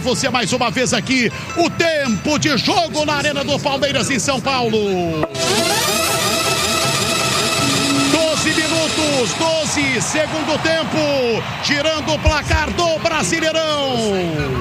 você mais uma vez aqui o tempo de jogo na Arena do Palmeiras em São Paulo. 12 minutos, 12, segundo tempo, girando o placar do Brasileirão.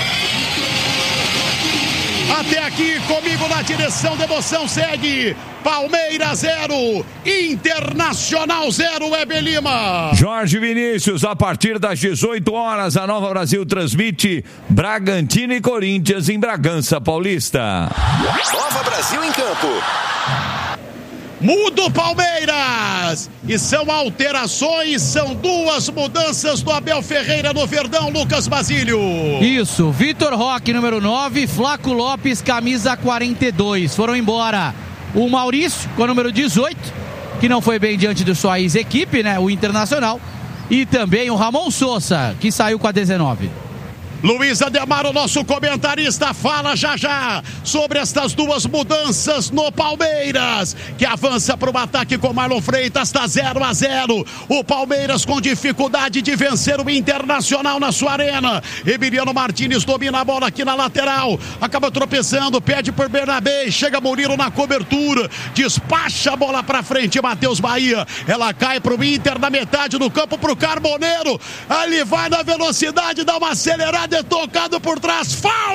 Até aqui, comigo na direção da emoção, segue Palmeiras 0, Internacional 0, Weber Lima. Jorge Vinícius, a partir das 18 horas, a Nova Brasil transmite Bragantino e Corinthians em Bragança Paulista. Nova Brasil em campo. Muda o Palmeiras, e são alterações, são duas mudanças do Abel Ferreira no Verdão, Lucas Basílio. Isso, Vitor Roque, número 9, Flaco Lopes, camisa 42, foram embora o Maurício, com o número 18, que não foi bem diante de sua ex-equipe, né, o Internacional, e também o Ramon Sousa, que saiu com a 19. Luiz Ademar, o nosso comentarista, fala já sobre estas duas mudanças no Palmeiras, que avança para o ataque com Marlon Freitas, está 0-0. O Palmeiras com dificuldade de vencer o Internacional na sua arena. Emiliano Martínez domina a bola aqui na lateral, acaba tropeçando, pede por Bernabé, chega Murilo na cobertura, despacha a bola para frente, Matheus Bahia, ela cai para o Inter na metade do campo, para o Carboneiro, ali vai na velocidade, dá uma acelerada, é tocado por trás,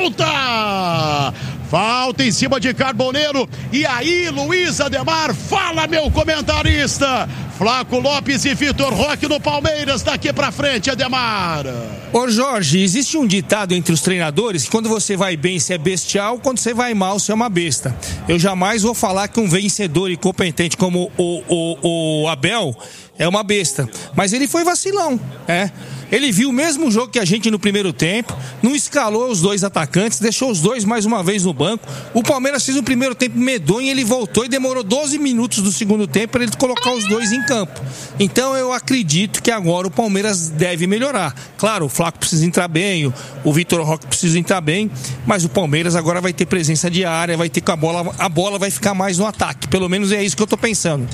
falta em cima de Carboneiro. E aí, Luiz Ademar, fala, meu comentarista. Flaco Lopes e Vitor Roque no Palmeiras, daqui pra frente, Ademar. Ô Jorge, existe um ditado entre os treinadores que quando você vai bem você é bestial, quando você vai mal você é uma besta. Eu jamais vou falar que um vencedor e competente como o Abel é uma besta, mas ele foi vacilão, Ele viu o mesmo jogo que a gente no primeiro tempo, não escalou os dois atacantes, deixou os dois mais uma vez no banco. O Palmeiras fez um primeiro tempo medonho, ele voltou e demorou 12 minutos do segundo tempo para ele colocar os dois em campo. Então eu acredito que agora o Palmeiras deve melhorar. Claro, o Flaco precisa entrar bem, o Vitor Roque precisa entrar bem, mas o Palmeiras agora vai ter presença de área, vai ter com a bola vai ficar mais no ataque. Pelo menos é isso que eu tô pensando.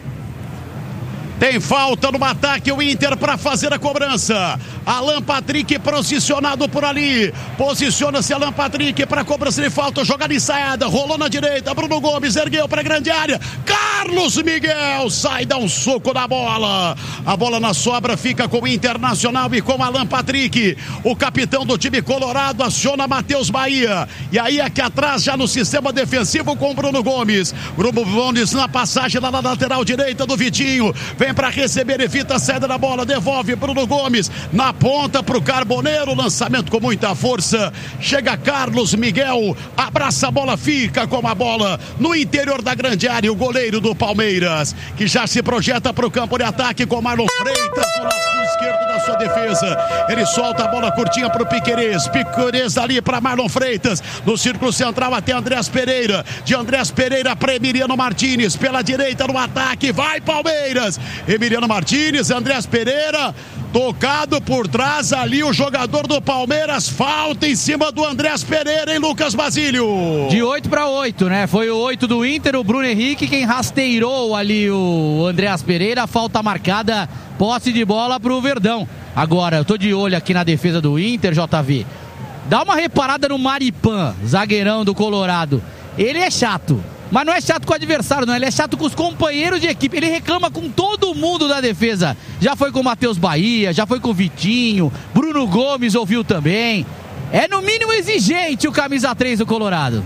Tem falta no ataque, o Inter para fazer a cobrança. Alan Patrick posicionado por ali. Posiciona-se Alan Patrick para cobrança de falta. Jogada ensaiada, rolou na direita. Bruno Gomes ergueu para a grande área. Carlos Miguel sai, dá um soco na bola. A bola na sobra fica com o Internacional e com Alan Patrick. O capitão do time colorado aciona Matheus Bahia. E aí aqui atrás, já no sistema defensivo com Bruno Gomes. Bruno Gomes na passagem lá na lateral direita do Vitinho. Vem para receber, evita a saída da bola, devolve Bruno Gomes na ponta para o Carboneiro, lançamento com muita força, chega Carlos Miguel, abraça a bola, fica com a bola no interior da grande área, o goleiro do Palmeiras, que já se projeta para o campo de ataque com Marlon Freitas no lado esquerdo da sua defesa, ele solta a bola curtinha para o Piquerez ali para Marlon Freitas, no círculo central até Andrés Pereira, de Andrés Pereira para Emiliano Martínez, pela direita no ataque, vai Palmeiras, Emiliano Martínez, Andrés Pereira, tocado por trás ali o jogador do Palmeiras, falta em cima do Andrés Pereira, hein, Lucas Basílio? De 8-8, né? Foi o 8 do Inter, o Bruno Henrique quem rasteirou ali o Andrés Pereira, falta marcada, posse de bola pro Verdão. Agora, eu tô de olho aqui na defesa do Inter, JV. Dá uma reparada no Maripan, zagueirão do Colorado. Ele é chato. Mas não é chato com o adversário, não. Ele é chato com os companheiros de equipe. Ele reclama com todo mundo da defesa. Já foi com o Matheus Bahia, já foi com o Vitinho. Bruno Gomes ouviu também. É no mínimo exigente o camisa 3 do Colorado.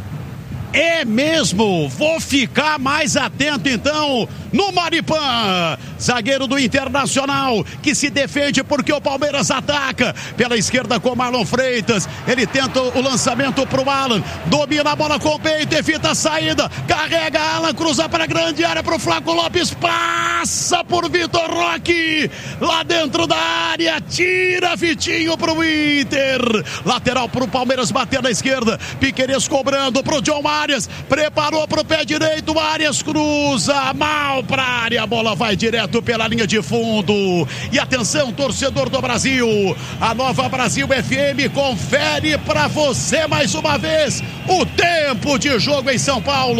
É mesmo, vou ficar mais atento então no Maripan, zagueiro do Internacional, que se defende porque o Palmeiras ataca pela esquerda com Marlon Freitas, ele tenta o lançamento pro Alan, domina a bola com o peito, evita a saída, carrega Alan, cruza para a grande área pro Flaco Lopes, passa por Vitor Roque, lá dentro da área, tira Vitinho pro Inter, lateral pro Palmeiras bater na esquerda, Piquerez cobrando pro John Arias, preparou pro pé direito, Arias cruza, mal pra área, a bola vai direto pela linha de fundo, e atenção torcedor do Brasil, a Nova Brasil FM confere pra você mais uma vez o tempo de jogo em São Paulo.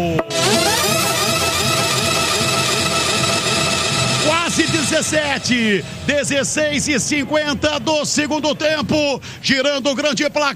Quase 16:50 do segundo tempo, girando o grande placar.